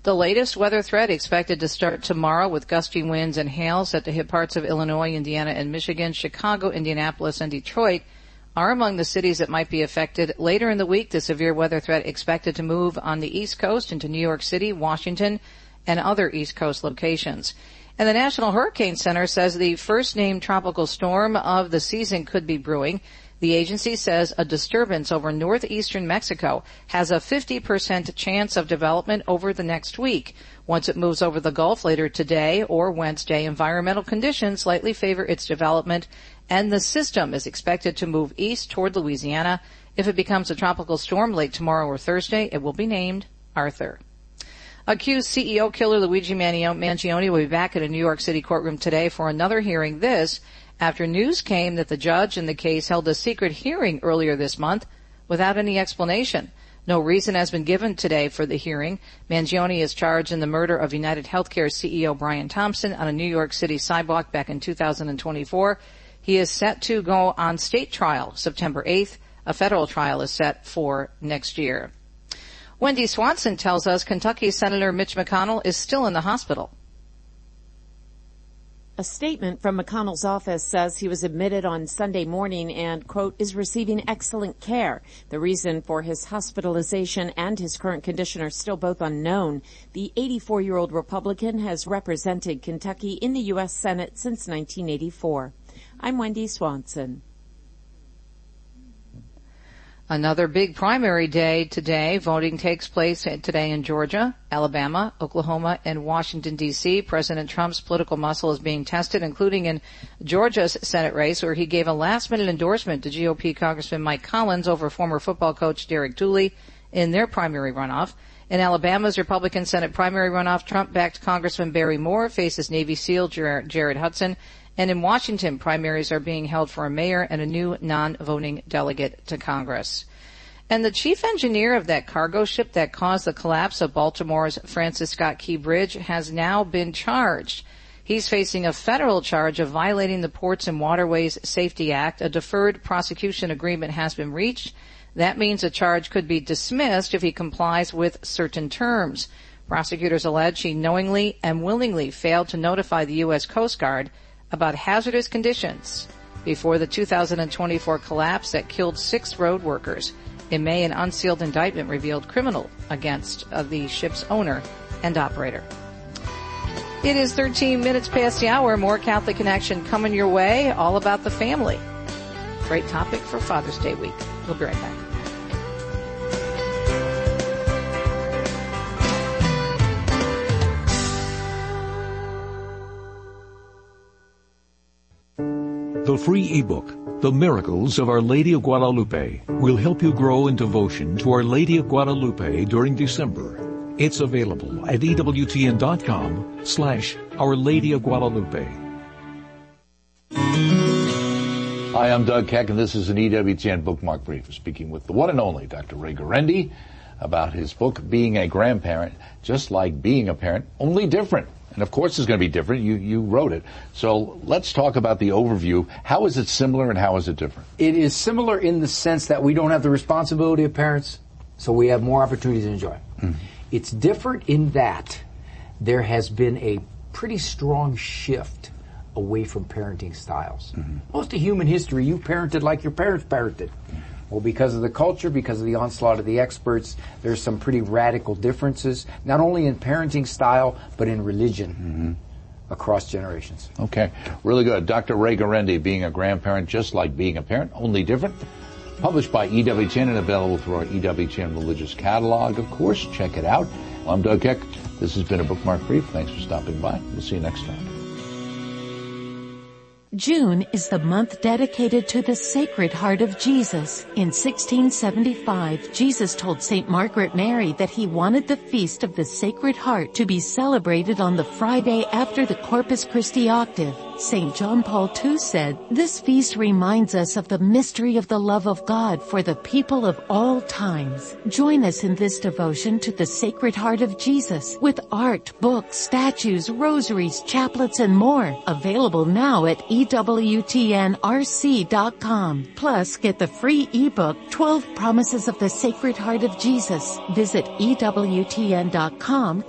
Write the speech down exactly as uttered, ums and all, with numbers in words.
The latest weather threat expected to start tomorrow with gusty winds and hail set to hit parts of Illinois, Indiana, and Michigan. Chicago, Indianapolis, and Detroit are among the cities that might be affected. Later in the week, the severe weather threat expected to move on the East Coast into New York City, Washington, and other East Coast locations. And the National Hurricane Center says the first named tropical storm of the season could be brewing. The agency says a disturbance over northeastern Mexico has a fifty percent chance of development over the next week. Once it moves over the Gulf later today or Wednesday, environmental conditions slightly favor its development, and the system is expected to move east toward Louisiana. If it becomes a tropical storm late tomorrow or Thursday, it will be named Arthur. Accused C E O killer Luigi Mangione will be back at a New York City courtroom today for another hearing. This after news came that the judge in the case held a secret hearing earlier this month without any explanation. No reason has been given today for the hearing. Mangione is charged in the murder of United Healthcare C E O Brian Thompson on a New York City sidewalk back in two thousand twenty-four. He is set to go on state trial September eighth. A federal trial is set for next year. Wendy Swanson tells us Kentucky Senator Mitch McConnell is still in the hospital. A statement from McConnell's office says he was admitted on Sunday morning and, quote, is receiving excellent care. The reason for his hospitalization and his current condition are still both unknown. The eighty-four-year-old Republican has represented Kentucky in the U S Senate since nineteen eighty-four. I'm Wendy Swanson. Another big primary day today. Voting takes place today in Georgia, Alabama, Oklahoma, and Washington, D C President Trump's political muscle is being tested, including in Georgia's Senate race, where he gave a last-minute endorsement to G O P Congressman Mike Collins over former football coach Derek Dooley in their primary runoff. In Alabama's Republican Senate primary runoff, Trump-backed Congressman Barry Moore faces Navy SEAL Jared Hudson. And in Washington, primaries are being held for a mayor and a new non-voting delegate to Congress. And the chief engineer of that cargo ship that caused the collapse of Baltimore's Francis Scott Key Bridge has now been charged. He's facing a federal charge of violating the Ports and Waterways Safety Act. A deferred prosecution agreement has been reached. That means a charge could be dismissed if he complies with certain terms. Prosecutors allege he knowingly and willingly failed to notify the U S Coast Guard about hazardous conditions before the two thousand twenty-four collapse that killed six road workers. In May, an unsealed indictment revealed criminal against uh, the ship's owner and operator. It is thirteen minutes past the hour. More Catholic Connection coming your way, all about the family. Great topic for Father's Day week. We'll be right back. The free ebook, The Miracles of Our Lady of Guadalupe, will help you grow in devotion to Our Lady of Guadalupe during December. It's available at EWTN.com slash Our Lady of Guadalupe. Hi, I'm Doug Keck, and this is an E W T N Bookmark Brief. Speaking with the one and only Doctor Ray Guarendi about his book, Being a Grandparent, Just Like Being a Parent, Only Different. And of course it's going to be different. You, you wrote it. So let's talk about the overview. How is it similar and how is it different? It is similar in the sense that we don't have the responsibility of parents, so we have more opportunities to enjoy. Mm-hmm. It's different in that there has been a pretty strong shift away from parenting styles. Mm-hmm. Most of human history, you parented like your parents parented. Mm-hmm. Well, because of the culture, because of the onslaught of the experts, there's some pretty radical differences, not only in parenting style, but in religion mm-hmm. across generations. Okay, really good. Doctor Ray Guarendi, Being a Grandparent, Just Like Being a Parent, Only Different. Published by E W T N and available through our E W T N Religious Catalog, of course. Check it out. Well, I'm Doug Keck. This has been a Bookmark Brief. Thanks for stopping by. We'll see you next time. June is the month dedicated to the Sacred Heart of Jesus. In sixteen seventy-five, Jesus told Saint Margaret Mary that he wanted the Feast of the Sacred Heart to be celebrated on the Friday after the Corpus Christi octave. Saint John Paul the Second said, "This feast reminds us of the mystery of the love of God for the people of all times." Join us in this devotion to the Sacred Heart of Jesus with art, books, statues, rosaries, chaplets, and more. Available now at E W T N R C dot com. Plus, get the free ebook, twelve Promises of the Sacred Heart of Jesus. Visit E W T N dot com.